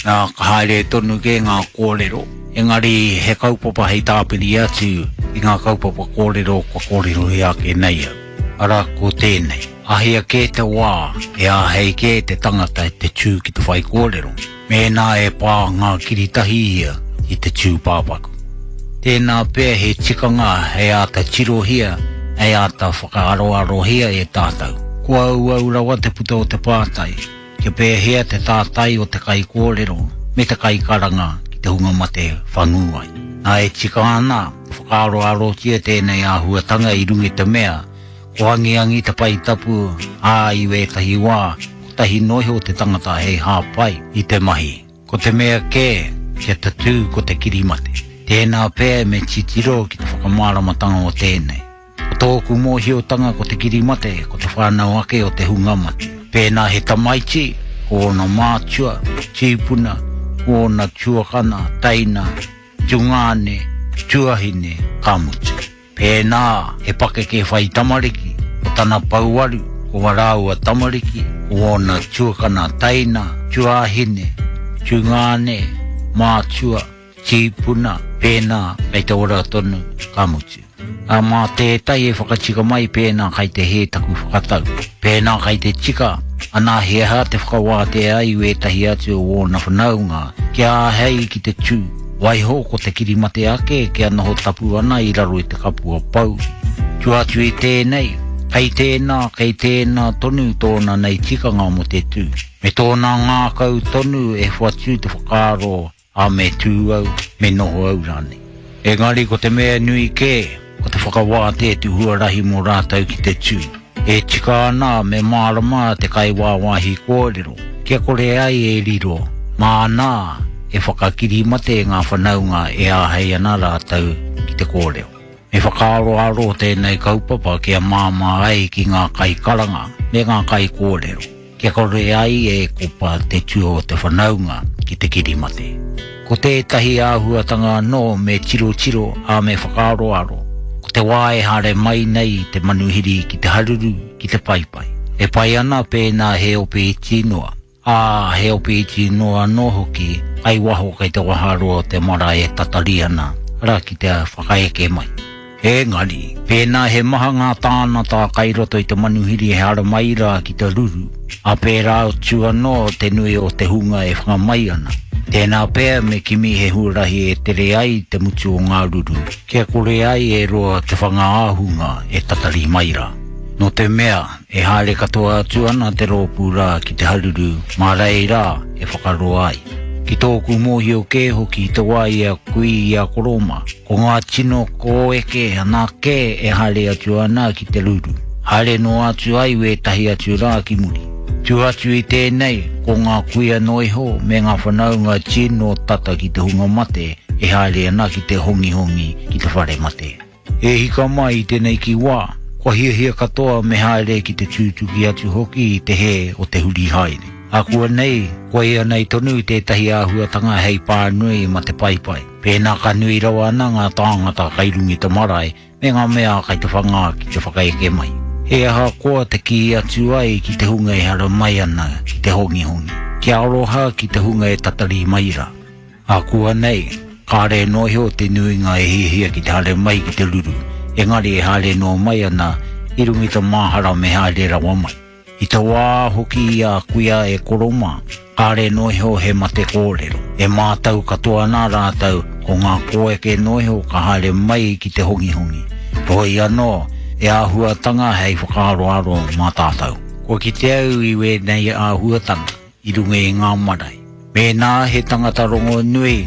Ngā kahaere tonu ke ngā kōrero. Engari he kaupapa hei tāpiri atu I ngā kaupapa kōrero ko kōrero hea ke nei au. Ara ko tēnei. Ahia ke te wā, e a hei ke te tangata te tū ki te whai kōrero. Mēnā e pā ngā kiritahi ia I te tū pāpaku. Tēnā pēr he tikanga he a ta tirohia, he a ta whakaaroarohia e tātau. Kua au rawa te puta o te pātai, ke pēr hea te tātai o te kai kōrero, me te kai karanga ki te hunga mate whanguai. Nā e tika ana, whakaaroarohia tēnei āhuatanga I rungi te mea, ko angiangi te pai tapu, iwe tahi wā, tahi noiho te tangata hei hāpai I te mahi. Ko te mea ke te tū ko te kirimate. Tēnā pēr me titiro ki te whakamāramatanga o tēnei. Ko tōku mōhiotanga ko te kirimate, ko te whānau ake o te hungamate. Pēnā he tamaiti, ko ona mātua, tīpuna, ko ona tuakana, taina, tungane, tuahine, kamutu. Pēnā he pake ke whai tamariki, ko tana pauaru, ko waraua tamariki, ko ona tuakana, taina, tuahine, tungane, mātua, tīpuna, pēnā kai te ora tonu kamutu. A mā tētai e whakatika mai pēnā kai te he taku whakatau. Pēnā kai te tika, anā hea te whakawāte ai ue tahi atu o wōna whanaunga, kia hei ki te tū. Waiho ko te kirimate ake ke ana ho tapu ana I raro I te kapua pau. Tua atu I tēnei, kei tēnā tonu tōna nei tikanga mo te tū. Me tōna ngā kau tonu e whatu te whakaro a me tū au, me noho au rani. Engari ko te mea nui ke, ko te whakawāte tu huarahi mo rātau ki te tū. E tika ana me mārama te kai wāwahi kōrero, kia kore ai e riro, mā nā, e whakakiri mate ngā whanaunga e ahei ana rātau ki te kōreo. Me whakaaro tēnei kaupapa kia māma ai ki ngā kai karanga me ngā kai kōreo. Kia kore ai e kupa te tū o te whanaunga ki te kirimate. Ko tētahi āhuatanga no me tiro a me whakaaro. Ko te wā e hare mai nei te manuhiri ki te haruru ki te paipai. E pai ana pēnā he ope I tinoa. He ope I tinoa no hoki ai waho kei te waharo te mara e tatari ana, ara ki te whakaeke mai. Engari, pēnā he maha ngā tāna tā kai roto I te manuhiri he ara mai rā ki te ruru, a pērā o tua no te nui o te hunga e whangamai ana. Tēnā pēr me kimi he hurahi e tere ai te mutu o ngā ruru, kia kore ai e roa te whangaahunga e tatari mai rā. No te mea, e haere katoa atu ana te rōpū rā ki te haruru, mā rei rā e whakaroa ai. Ki tōku mōhi o ke hoki te wai a kui I a koroma, ko ngā tino ko eke ana ke e haere atu ana ki te ruru. Haere no atu ai we tahi atu rā ki muri. Tu atu I tēnei, ko ngā kuia noiho me ngā whanaunga tino tata ki te hunga mate, e haere ana ki te hongi ki te whare mate. E hika mai I tēnei ki wā, ko hia katoa me haere ki te tūtuki atu hoki I te he o te huri haere. A kua nei, ko ia nei tonu I tētahi āhuatanga hei pānui ma te paipai. Pēnā ka nui rawa ana ngā tāngata kai rungi te marae, me ngā mea kai te whangā ki te whakaeke mai. He aha koa te ki atu ai ki te hunga e hara mai ana ki te hongi. Kia aroha ki te hunga e tatari mai rā. A kua nei, kāre noiho te nuinga e hihia ki te hare mai ki te ruru. Engari e hare no mai ana, I rungi te māhara me hare rawa mai. I te wā hoki a kuia e koroma, kāre noiho he mate kōrero. E mātau katoa nā rātau, ko ngā koeke noiho ka hare mai ki te hongi. Roi anō, e āhuatanga hei whakaaro mā tātau. Ko ki te au I we nei āhuatanga, I rungi I ngā marae. Mēnā he tangata rongo nui,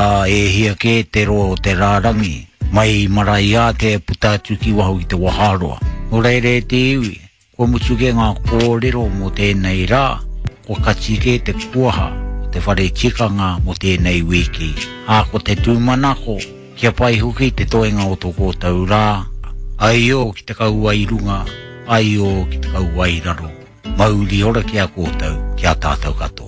e hia ke te ro te rārangi, mai marae a te puta tuki waho I te waharoa. O reire te iwi, ko mutuke ngā kōrero mo tēnei rā, ko kachike te kuaha, te whare tikanga mo tēnei wiki. Ko te tūmanako, kia pai huki te toenga o tō kōtau rā. Ai o ki te kauai runga, ai o ki te kauai raro. Mauri ora kia kōtau, kia tātou katoa.